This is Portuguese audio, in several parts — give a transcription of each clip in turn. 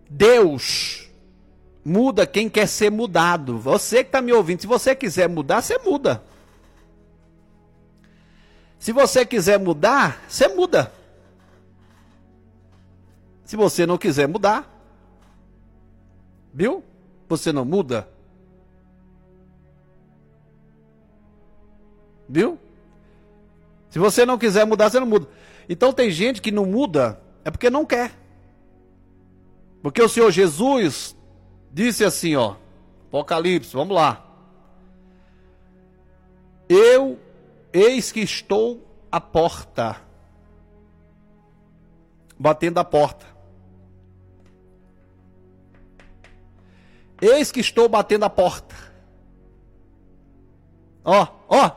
Deus muda quem quer ser mudado. Você que está me ouvindo, se você quiser mudar, você muda. Se você quiser mudar, você muda. Se você não quiser mudar, viu? Você não muda. Viu? Se você não quiser mudar, você não muda. Então tem gente que não muda, é porque não quer. Porque o Senhor Jesus disse assim, ó, Apocalipse, vamos lá. Eis que estou à porta, batendo a porta. Eis que estou batendo a porta. Ó, ó.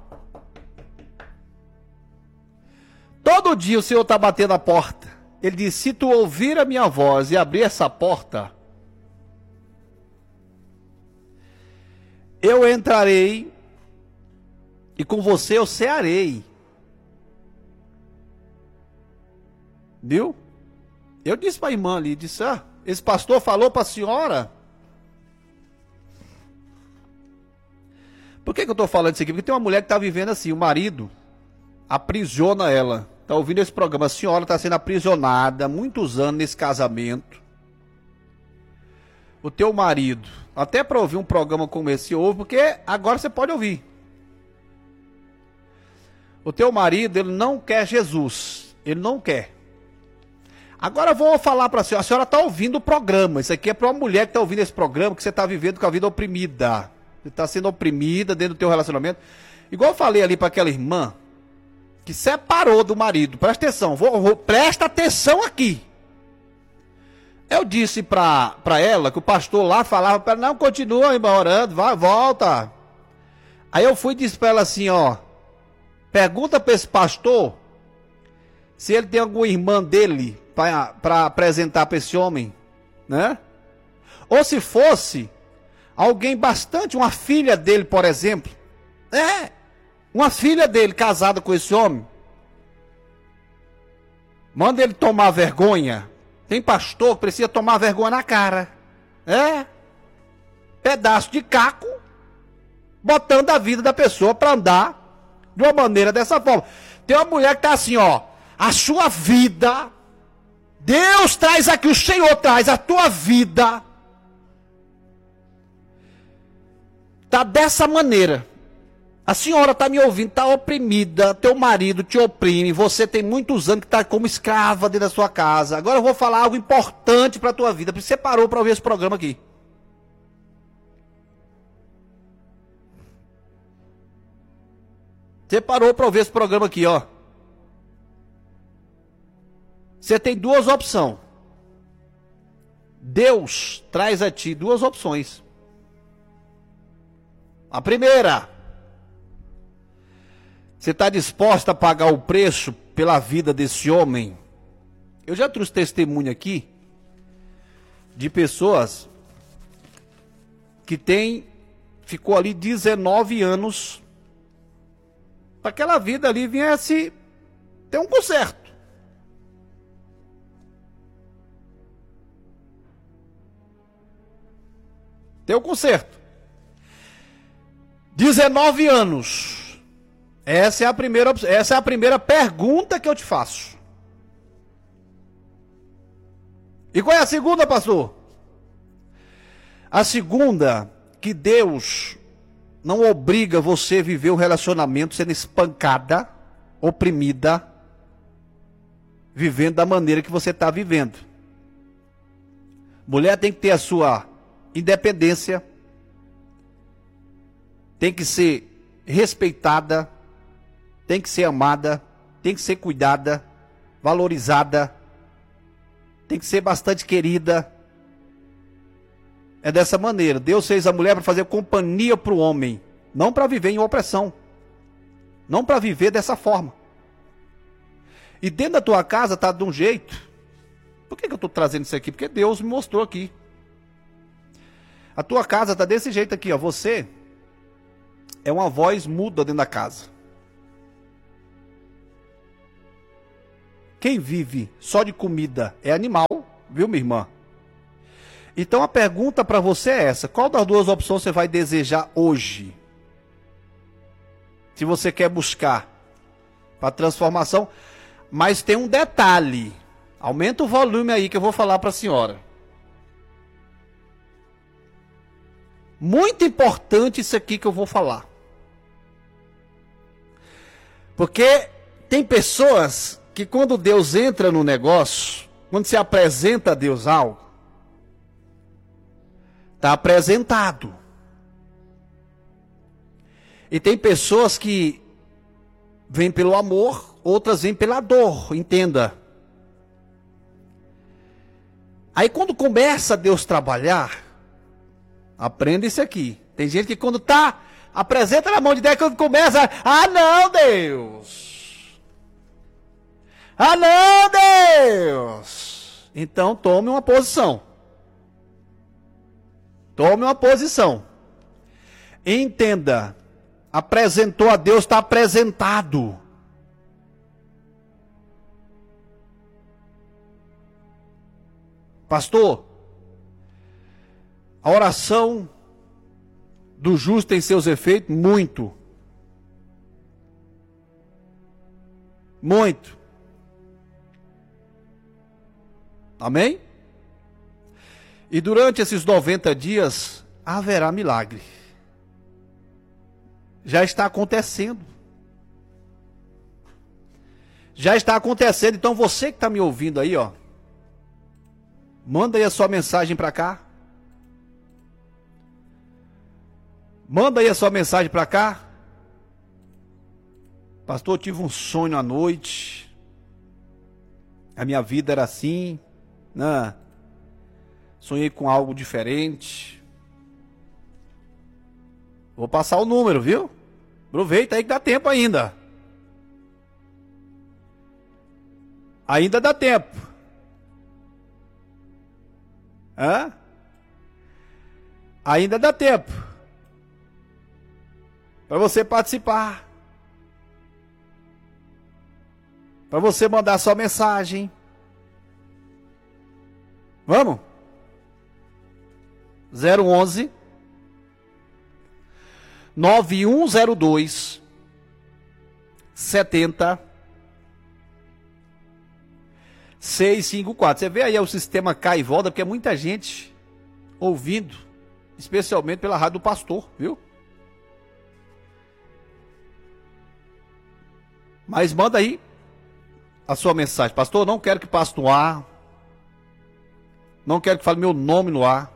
Todo dia o Senhor está batendo a porta. Ele diz, se tu ouvir a minha voz e abrir essa porta, eu entrarei e com você eu cearei. Viu? Eu disse para a irmã ali, disse, esse pastor falou para a senhora. Por que eu estou falando isso aqui? Porque tem uma mulher que está vivendo assim, o marido aprisiona ela. Está ouvindo esse programa, a senhora está sendo aprisionada há muitos anos nesse casamento. O teu marido, até para ouvir um programa como esse, ouve, porque agora você pode ouvir. O teu marido, ele não quer Jesus, ele não quer. Agora eu vou falar para a senhora está ouvindo o programa, isso aqui é para uma mulher que está ouvindo esse programa, que você está vivendo com a vida oprimida. Você está sendo oprimida dentro do teu relacionamento. Igual eu falei ali para aquela irmã, que separou do marido. Presta atenção, presta atenção aqui. Eu disse para ela, que o pastor lá falava para ela, não, continua irmã, orando, vai, volta. Aí eu fui e disse para ela assim, ó, pergunta para esse pastor, se ele tem alguma irmã dele, para apresentar para esse homem, né? Ou se fosse alguém bastante, uma filha dele, por exemplo, uma filha dele casada com esse homem, manda ele tomar vergonha. Tem pastor que precisa tomar vergonha na cara, pedaço de caco, botando a vida da pessoa para andar de uma maneira dessa forma. Tem uma mulher que está assim, ó, a sua vida, Deus traz aqui, o Senhor traz a tua vida, tá dessa maneira. A senhora está me ouvindo, está oprimida, teu marido te oprime, você tem muitos anos que está como escrava dentro da sua casa. Agora eu vou falar algo importante para a tua vida, porque você parou para ouvir esse programa aqui. Você parou para ouvir esse programa aqui, ó. Você tem duas opções. Deus traz a ti duas opções. A primeira, você está disposta a pagar o preço pela vida desse homem? Eu já trouxe testemunho aqui de pessoas que ficou ali 19 anos para aquela vida ali viesse ter um conserto. Ter um conserto. 19 anos. Essa é a primeira pergunta que eu te faço. E qual é a segunda, pastor? A segunda, que Deus não obriga você a viver um relacionamento sendo espancada, oprimida, vivendo da maneira que você está vivendo. Mulher tem que ter a sua independência, tem que ser respeitada, tem que ser amada, tem que ser cuidada, valorizada, tem que ser bastante querida. É dessa maneira. Deus fez a mulher para fazer companhia para o homem, não para viver em opressão, não para viver dessa forma. E dentro da tua casa está de um jeito. Por que eu estou trazendo isso aqui? Porque Deus me mostrou aqui. A tua casa está desse jeito aqui, ó. Você é uma voz muda dentro da casa. Quem vive só de comida é animal, viu, minha irmã? Então a pergunta para você é essa: qual das duas opções você vai desejar hoje? Se você quer buscar para transformação, mas tem um detalhe. Aumenta o volume aí que eu vou falar para a senhora. Muito importante isso aqui que eu vou falar. Porque tem pessoas que quando Deus entra no negócio, quando se apresenta a Deus algo, está apresentado. E tem pessoas que vêm pelo amor, outras vêm pela dor, entenda. Aí quando começa Deus trabalhar, aprenda isso aqui. Tem gente que quando tá, apresenta na mão de Deus, quando começa, ah não, Deus! Ah não, Deus! Então tome uma posição. Tome uma posição. Entenda. Apresentou a Deus, está apresentado. Pastor, a oração do justo tem seus efeitos? Muito. Muito. Amém? E durante esses 90 dias haverá milagre. Já está acontecendo. Já está acontecendo. Então você que está me ouvindo aí, ó, manda aí a sua mensagem para cá. Manda aí a sua mensagem para cá. Pastor, eu tive um sonho à noite. A minha vida era assim, né? Sonhei com algo diferente. Vou passar o número, viu? Aproveita aí que dá tempo ainda. Ainda dá tempo. Hã? Ainda dá tempo. Para você participar. Para você mandar sua mensagem. Vamos? 011 9102 70 654. Você vê aí o sistema cai e volta, porque é muita gente ouvindo, especialmente pela rádio do pastor, viu? Mas manda aí a sua mensagem. Pastor, não quero que passe no ar. Não quero que fale meu nome no ar.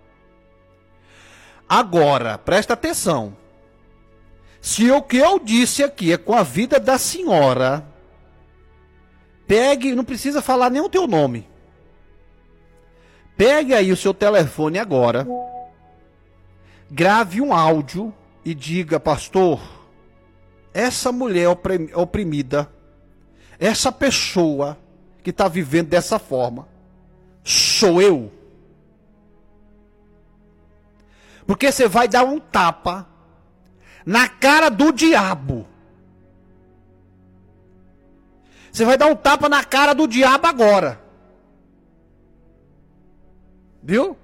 Agora, presta atenção. Se o que eu disse aqui é com a vida da senhora, pegue, não precisa falar nem o teu nome. Pegue aí o seu telefone agora, grave um áudio e diga: pastor, essa mulher oprimida, essa pessoa que está vivendo dessa forma, sou eu. Porque você vai dar um tapa na cara do diabo. Você vai dar um tapa na cara do diabo agora. Viu?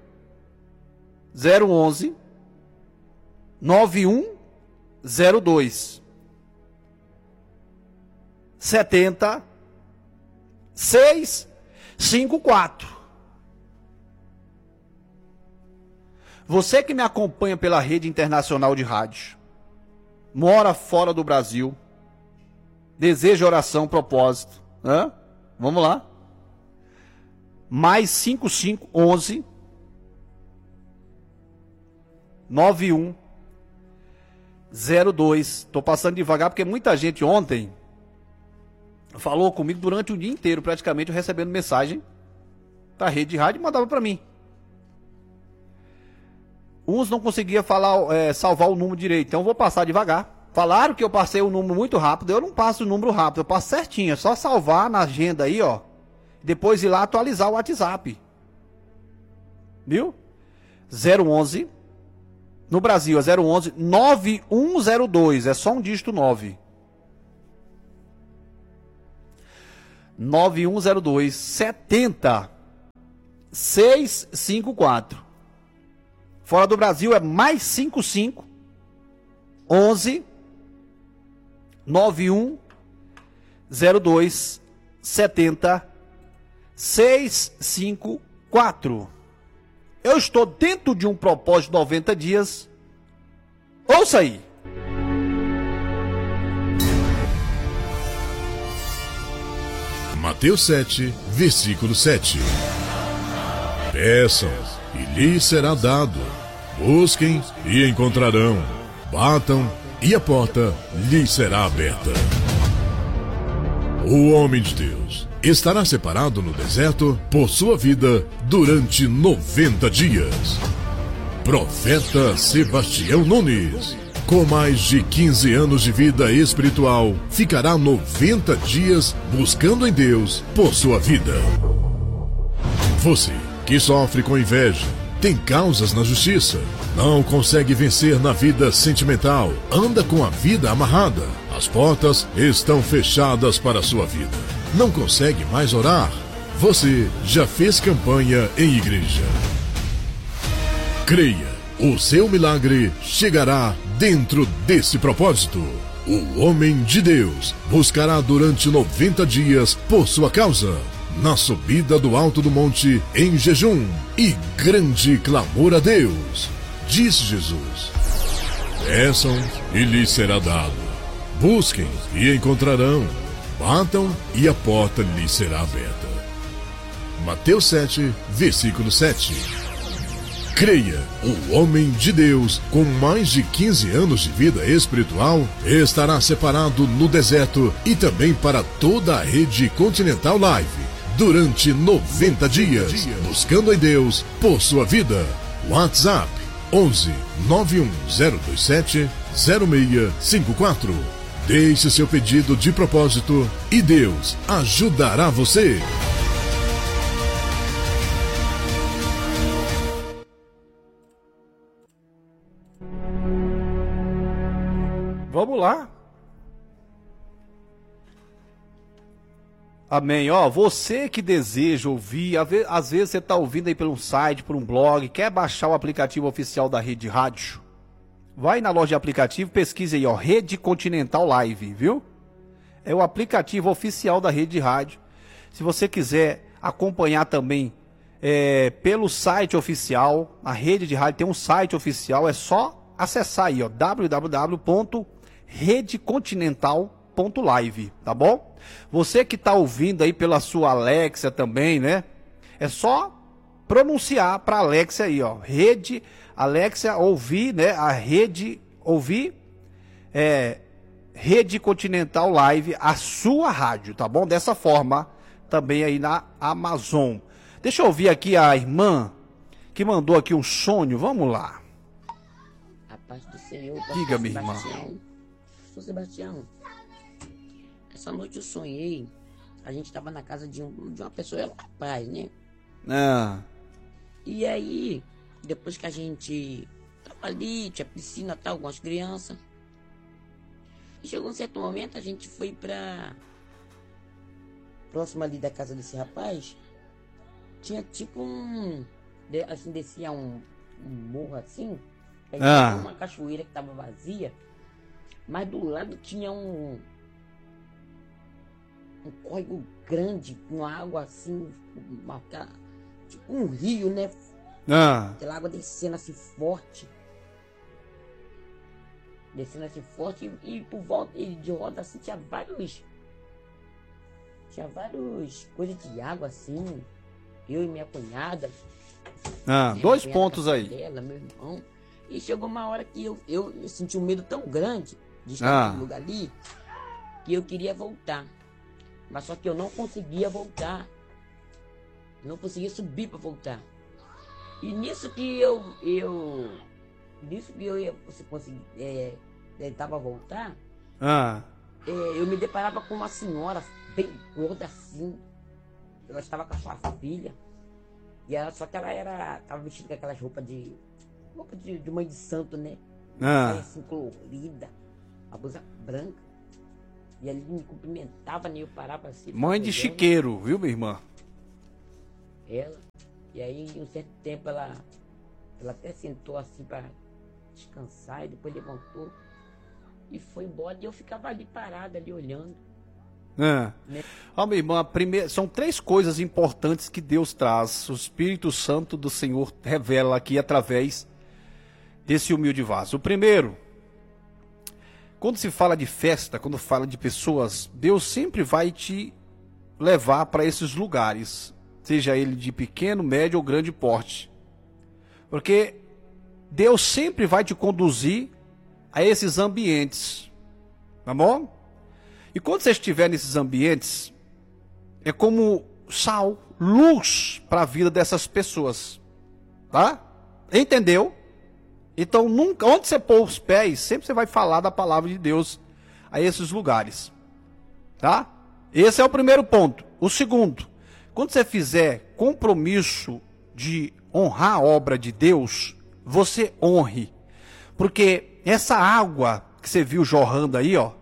011 9102 70 654. Você que me acompanha pela rede internacional de rádio, mora fora do Brasil, deseja oração, propósito, né? Vamos lá. Mais 5511 9102. Estou passando devagar porque muita gente ontem falou comigo durante o dia inteiro, praticamente, recebendo mensagem da rede de rádio e mandava para mim. Uns não conseguiam falar, salvar o número direito, então eu vou passar devagar. Falaram que eu passei o número muito rápido, eu não passo o número rápido, eu passo certinho, é só salvar na agenda aí, ó. Depois ir lá atualizar o WhatsApp. Viu? 011, no Brasil é 011 9102, é só um dígito 9. 9102 70 654. Fora do Brasil é mais 55 11 91 02 70 654. Eu estou dentro de um propósito de 90 dias. Ouça aí. Mateus 7, versículo 7. Peçam e lhes será dado. Busquem e encontrarão. Batam e a porta lhes será aberta. O homem de Deus estará separado no deserto por sua vida durante 90 dias. Profeta Sebastião Nunes, com mais de 15 anos de vida espiritual, ficará 90 dias buscando em Deus por sua vida. Você que sofre com inveja, tem causas na justiça, não consegue vencer na vida sentimental, anda com a vida amarrada, as portas estão fechadas para a sua vida, não consegue mais orar, você já fez campanha em igreja. Creia, o seu milagre chegará dentro desse propósito. O homem de Deus buscará durante 90 dias por sua causa, na subida do alto do monte, em jejum e grande clamor a Deus. Disse Jesus: peçam e lhes será dado. Busquem e encontrarão. Batam e a porta lhes será aberta. Mateus 7, versículo 7. Creia, o homem de Deus, com mais de 15 anos de vida espiritual, estará separado no deserto e também para toda a rede Continental Live, durante 90 dias, buscando em Deus por sua vida. WhatsApp 11 91027 0654. Deixe seu pedido de propósito e Deus ajudará você. Vamos lá. Amém. Ó, você que deseja ouvir, às vezes você está ouvindo aí por um site, por um blog, quer baixar o aplicativo oficial da Rede Rádio? Vai na loja de aplicativo, pesquisa aí, ó, Rede Continental Live, viu? É o aplicativo oficial da Rede Rádio. Se você quiser acompanhar também pelo site oficial, a Rede de Rádio tem um site oficial, é só acessar aí, ó, www.redecontinental.live, tá bom? Você que está ouvindo aí pela sua Alexa também, né? É só pronunciar para Alexa aí, ó. Rede, Alexa, ouvir, né? A rede, ouvir, Rede Continental Live, a sua rádio, tá bom? Dessa forma, também aí na Amazon. Deixa eu ouvir aqui a irmã que mandou aqui um sonho, vamos lá. A paz do Senhor. Diga, minha irmã. Sou Sebastião. Essa noite eu sonhei, a gente estava na casa de uma pessoa, ela rapaz, né? E aí, depois que a gente tava ali, tinha piscina e tal, com as crianças. E chegou um certo momento, a gente foi próximo ali da casa desse rapaz. Tinha tipo assim, descia um morro assim. Aí tinha uma cachoeira que tava vazia. Mas do lado tinha um córrego grande, com água assim, tipo um rio, né? Aquela água descendo assim forte. E por volta de roda assim tinha vários coisas de água assim. Eu e minha cunhada. Dois pontos aí. Dela, meu irmão. E chegou uma hora que eu senti um medo tão grande de estar naquele lugar ali, que eu queria voltar. Mas só que eu não conseguia voltar. Não conseguia subir para voltar. E nisso que eu tentava voltar, eu me deparava com uma senhora bem gorda assim. Ela estava com a sua filha. E só que ela estava vestida com aquelas roupas de mãe de santo, né? Assim, colorida, a blusa branca. E ele me cumprimentava, né? Eu parava assim. Mãe de chiqueiro, viu, minha irmã? Ela. E aí, em um certo tempo, ela até sentou assim para descansar, e depois levantou e foi embora. E eu ficava ali parada, ali olhando. Né? Ó, minha irmã, são 3 coisas importantes que Deus traz. O Espírito Santo do Senhor revela aqui através desse humilde vaso. O primeiro, quando se fala de festa, quando fala de pessoas, Deus sempre vai te levar para esses lugares, seja ele de pequeno, médio ou grande porte. Porque Deus sempre vai te conduzir a esses ambientes. Tá bom? E quando você estiver nesses ambientes, é como sal, luz para a vida dessas pessoas. Tá? Entendeu? Então, nunca, onde você pôr os pés, sempre você vai falar da palavra de Deus a esses lugares. Tá? Esse é o primeiro ponto. O segundo, quando você fizer compromisso de honrar a obra de Deus, você honre. Porque essa água que você viu jorrando aí, ó,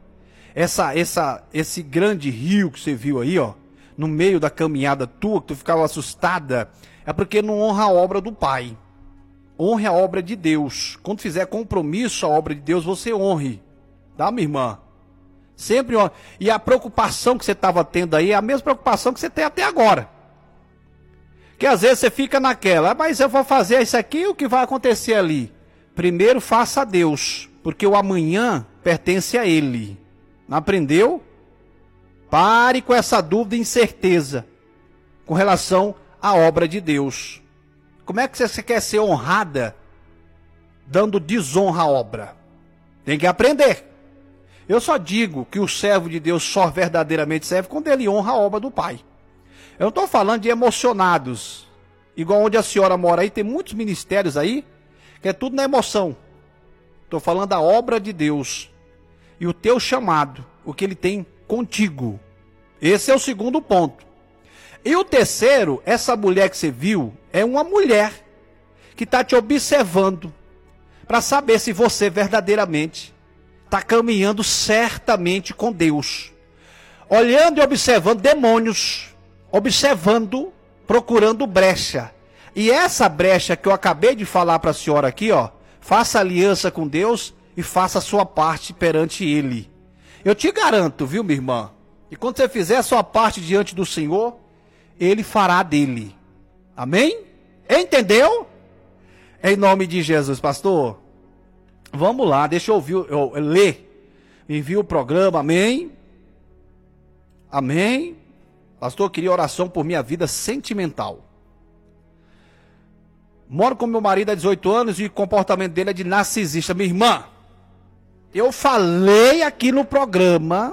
esse grande rio que você viu aí, ó, no meio da caminhada tua, que tu ficava assustada, é porque não honra a obra do Pai. Honre a obra de Deus. Quando fizer compromisso a obra de Deus, você honre. Tá, minha irmã? Sempre honre. E a preocupação que você estava tendo aí é a mesma preocupação que você tem até agora. Que às vezes você fica naquela, mas eu vou fazer isso aqui, o que vai acontecer ali? Primeiro faça a Deus, porque o amanhã pertence a Ele. Não aprendeu? Pare com essa dúvida e incerteza com relação à obra de Deus. Como é que você quer ser honrada dando desonra à obra? Tem que aprender. Eu só digo que o servo de Deus só verdadeiramente serve quando ele honra a obra do Pai. Eu não estou falando de emocionados. Igual onde a senhora mora aí, tem muitos ministérios aí, que é tudo na emoção. Estou falando da obra de Deus. E o teu chamado, o que ele tem contigo. Esse é o segundo ponto. E o terceiro, essa mulher que você viu, é uma mulher que está te observando para saber se você verdadeiramente está caminhando certamente com Deus. Olhando e observando demônios, observando, procurando brecha. E essa brecha que eu acabei de falar para a senhora aqui, ó, faça aliança com Deus e faça a sua parte perante Ele. Eu te garanto, viu, minha irmã? E quando você fizer a sua parte diante do Senhor, Ele fará dele. Amém? Entendeu? Em nome de Jesus, pastor. Vamos lá, deixa eu ler. Envie o programa, amém? Amém? Pastor, eu queria oração por minha vida sentimental. Moro com meu marido há 18 anos e o comportamento dele é de narcisista. Minha irmã, eu falei aqui no programa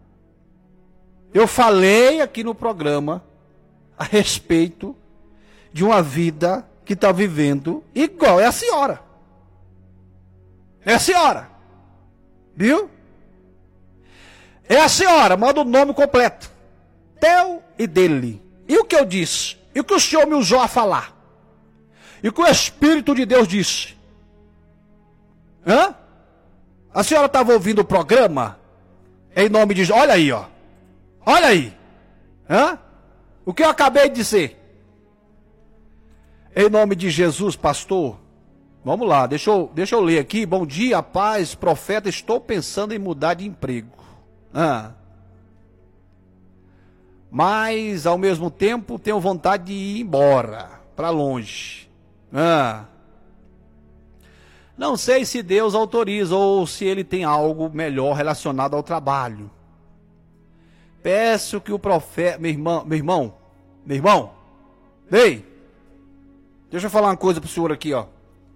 a respeito de uma vida que está vivendo igual é a senhora. É a senhora. Viu? É a senhora, manda o nome completo. Teu e dele. E o que eu disse? E o que o Senhor me usou a falar? E o que o Espírito de Deus disse? Hã? A senhora estava ouvindo o programa? Em nome de... Olha aí, ó. Olha aí. Hã? O que eu acabei de dizer? Em nome de Jesus, pastor. Vamos lá, deixa eu ler aqui. Bom dia, paz, profeta. Estou pensando em mudar de emprego. Mas, ao mesmo tempo, tenho vontade de ir embora, para longe. Não sei se Deus autoriza ou se Ele tem algo melhor relacionado ao trabalho. Peço que o profeta... Meu irmão, ei, deixa eu falar uma coisa para o senhor aqui, ó.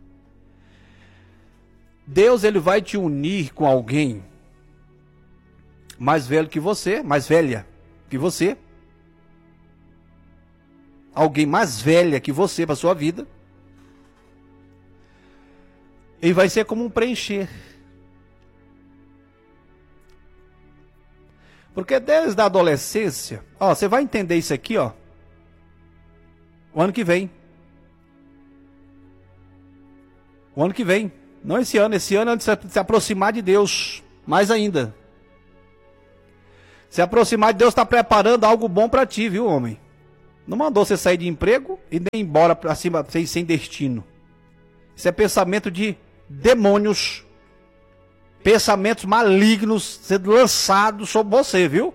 Deus, Ele vai te unir com alguém mais velho que você, mais velha que você. Alguém mais velha que você para sua vida. E vai ser como um preencher. Porque desde a adolescência, ó, você vai entender isso aqui, ó, o ano que vem. O ano que vem. Não esse ano é de se aproximar de Deus, mais ainda. Se aproximar de Deus está preparando algo bom para ti, viu, homem? Não mandou você sair de emprego e nem embora pra cima sem destino. Isso é pensamento de demônios, pensamentos malignos sendo lançados sobre você, viu?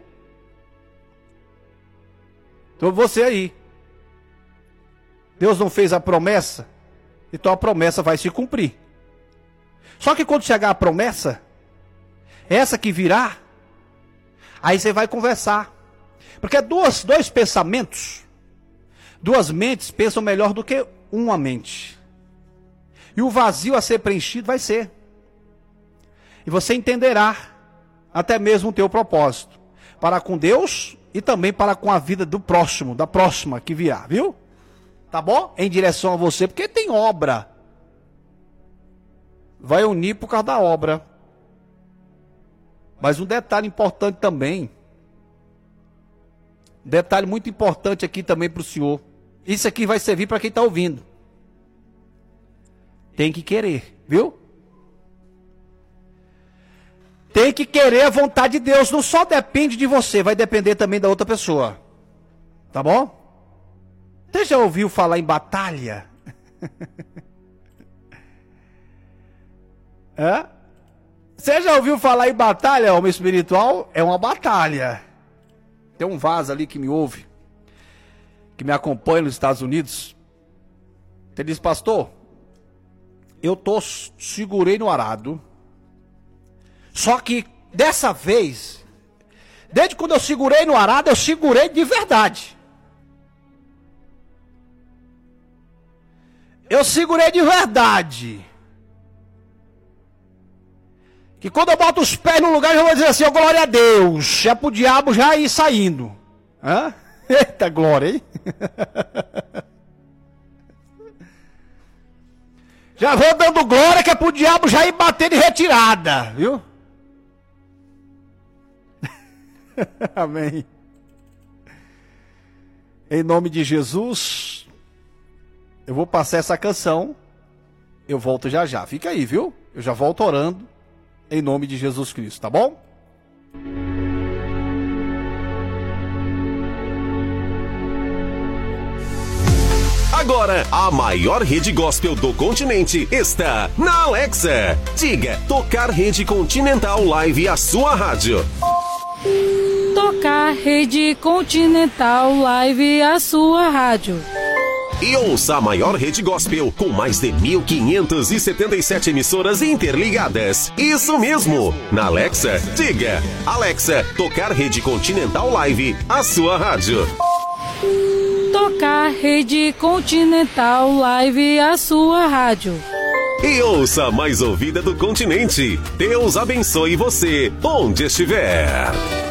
Sobre você aí. Deus não fez a promessa, então a promessa vai se cumprir. Só que quando chegar a promessa, essa que virá, aí você vai conversar. Porque dois pensamentos, duas mentes pensam melhor do que uma mente. E o vazio a ser preenchido vai ser. E você entenderá até mesmo o teu propósito. Para com Deus e também para com a vida do próximo, da próxima que virá, viu? Tá bom? Em direção a você, porque tem obra. Vai unir por causa da obra. Mas um detalhe importante também. Detalhe muito importante aqui também para o senhor. Isso aqui vai servir para quem está ouvindo. Tem que querer, viu? Tem que querer a vontade de Deus. Não só depende de você, vai depender também da outra pessoa. Tá bom? Você já ouviu falar em batalha? É? Você já ouviu falar em batalha, homem espiritual? É uma batalha. Tem um vaso ali que me ouve, que me acompanha nos Estados Unidos. Ele diz, pastor, segurei no arado. Só que dessa vez, desde quando eu segurei no arado, eu segurei de verdade. Eu segurei de verdade. Que quando eu boto os pés no lugar, eu vou dizer assim, oh, glória a Deus. É pro diabo já ir saindo. Hã? Eita glória, hein? Já vou dando glória que é pro diabo já ir bater de retirada, viu? Amém. Em nome de Jesus, eu vou passar essa canção. Eu volto já já. Fica aí, viu? Eu já volto orando. Em nome de Jesus Cristo, tá bom? Agora, a maior rede gospel do continente está na Alexa. Diga, tocar Rede Continental Live, a sua rádio. Tocar Rede Continental Live, a sua rádio. E ouça a maior rede gospel com mais de 1.577 emissoras interligadas. Isso mesmo! Na Alexa, diga, Alexa, tocar Rede Continental Live, a sua rádio. Tocar Rede Continental Live, a sua rádio. E ouça a mais ouvida do continente. Deus abençoe você, onde estiver.